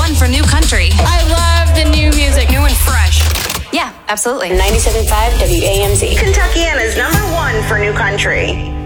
one for new country. I love the new music, new and fresh. Yeah, absolutely. 97.5 WAMZ. Kentuckiana's number one for new country.